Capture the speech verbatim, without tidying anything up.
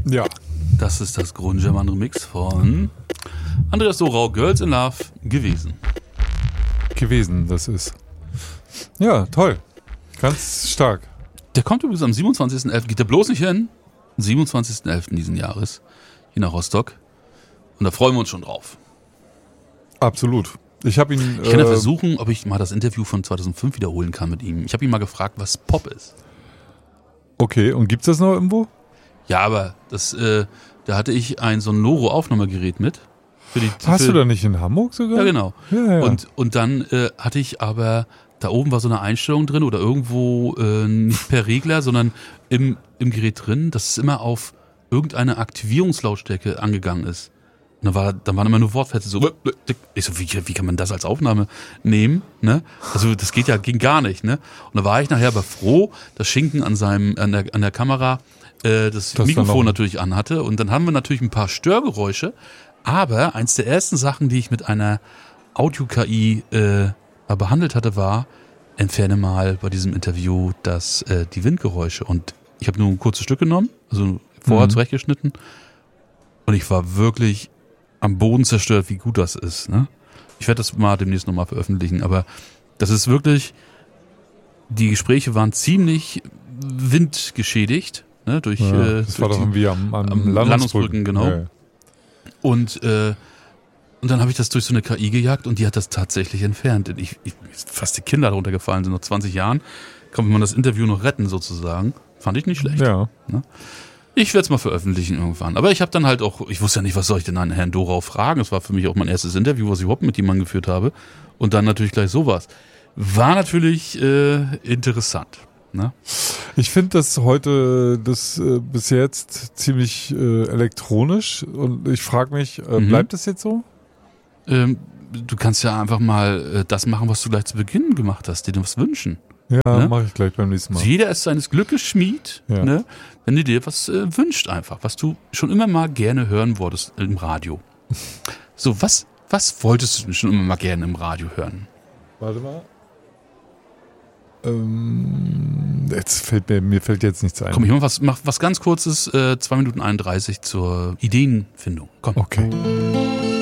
Ja. Das ist das Grundgerman Remix von Andreas Dorau, Girls in Love gewesen. Gewesen, das ist. Ja, toll. Ganz stark. Der kommt übrigens am siebenundzwanzigsten elften Geht der bloß nicht hin? siebenundzwanzigsten elften diesen Jahres. Hier nach Rostock. Und da freuen wir uns schon drauf. Absolut. Ich habe ihn. Ich kann ja äh, versuchen, ob ich mal das Interview von zweitausendfünf wiederholen kann mit ihm. Ich habe ihn mal gefragt, was Pop ist. Okay, und gibt's das noch irgendwo? Ja, aber das, äh, da hatte ich ein so ein Loro-Aufnahmegerät mit. Für die, Hast für, du da nicht in Hamburg sogar? Ja, genau. Ja, ja. Und, und dann äh, hatte ich aber, da oben war so eine Einstellung drin oder irgendwo äh, nicht per Regler, sondern im, im Gerät drin, dass es immer auf irgendeine Aktivierungslautstärke angegangen ist. Und da war, dann waren immer nur Wortfetzen so. Ich so, wie, wie kann man das als Aufnahme nehmen? Ne? Also das geht ja, ging gar nicht. Ne? Und da war ich nachher aber froh, dass Schinken an seinem, an der, an der Kamera äh, das, das Mikrofon natürlich anhatte. Und dann haben wir natürlich ein paar Störgeräusche. Aber eins der ersten Sachen, die ich mit einer Audio-K I äh, behandelt hatte, war, entferne mal bei diesem Interview das, äh, die Windgeräusche. Und ich habe nur ein kurzes Stück genommen, also vorher mhm. zurechtgeschnitten. Und ich war wirklich am Boden zerstört, wie gut das ist. Ne? Ich werde das mal demnächst nochmal veröffentlichen, aber das ist wirklich, die Gespräche waren ziemlich windgeschädigt. Ne? Durch, ja, äh, das durch war doch die, irgendwie am, am, am Landungsbrücken, Landungsbrücken, genau. Ja, ja. Und, äh, und dann habe ich das durch so eine K I gejagt und die hat das tatsächlich entfernt. Ich, ich fast die Kinder darunter gefallen sind, nach zwanzig Jahren kann man das Interview noch retten sozusagen. Fand ich nicht schlecht. Ja. Ne? Ich werde es mal veröffentlichen irgendwann. Aber ich habe dann halt auch, ich wusste ja nicht, was soll ich denn an Herrn Dorau fragen. Das war für mich auch mein erstes Interview, was ich überhaupt mit jemandem geführt habe. Und dann natürlich gleich sowas. War natürlich äh, interessant. Ne? Ich finde das heute, das äh, bis jetzt ziemlich äh, elektronisch. Und ich frage mich, äh, Mhm. bleibt das jetzt so? Ähm, du kannst ja einfach mal äh, das machen, was du gleich zu Beginn gemacht hast, dir was wünschen. Ja, Ne? mache ich gleich beim nächsten Mal. Also jeder ist seines Glückes Schmied, Ja. ne? Wenn du dir was äh, wünscht einfach, was du schon immer mal gerne hören wolltest im Radio. So, was, was wolltest du denn schon immer mal gerne im Radio hören? Warte mal. Ähm, jetzt fällt mir, mir fällt jetzt nichts ein. Komm, ich mach was, mach was ganz Kurzes, äh, zwei Minuten einunddreißig zur Ideenfindung. Komm. Okay.